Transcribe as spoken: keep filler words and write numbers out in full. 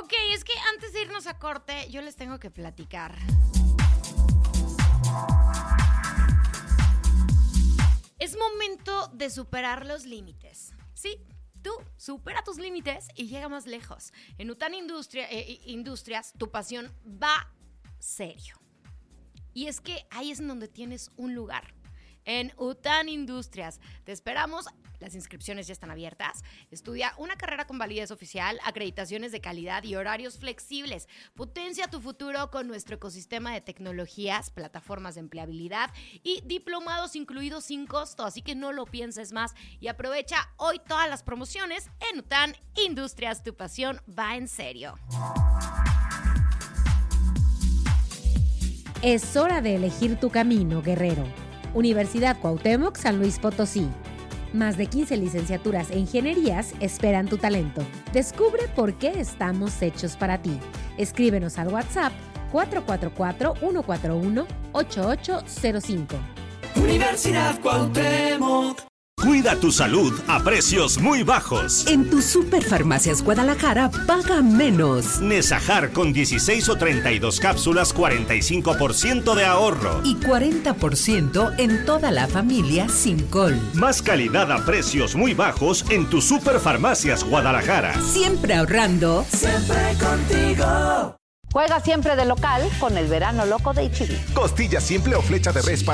Ok, es que antes de irnos a corte, yo les tengo que platicar. Es momento de superar los límites. Sí, tú supera tus límites y llega más lejos. En Utan Industria, eh, Industrias, tu pasión va serio. Y es que ahí es en donde tienes un lugar. En Utan Industrias. Te esperamos. Las inscripciones ya están abiertas. Estudia una carrera con validez oficial, acreditaciones de calidad y horarios flexibles. Potencia tu futuro con nuestro ecosistema de tecnologías, plataformas de empleabilidad y diplomados incluidos sin costo. Así que no lo pienses más y aprovecha hoy todas las promociones en Utan Industrias. Tu pasión va en serio. Es hora de elegir tu camino, guerrero. Universidad Cuauhtémoc, San Luis Potosí. Más de quince licenciaturas e ingenierías esperan tu talento. Descubre por qué estamos hechos para ti. Escríbenos al WhatsApp cuatro cuatro cuatro, uno cuatro uno, ocho ocho cero cinco. Universidad Cuauhtémoc. Cuida tu salud a precios muy bajos. En tu Superfarmacias Guadalajara paga menos. Nesajar con dieciséis o treinta y dos cápsulas, cuarenta y cinco por ciento de ahorro. Y cuarenta por ciento en toda la familia sin col. Más calidad a precios muy bajos en tu Superfarmacias Guadalajara. Siempre ahorrando. Siempre contigo. Juega siempre de local con el verano loco de H E B. Costilla simple o flecha de res para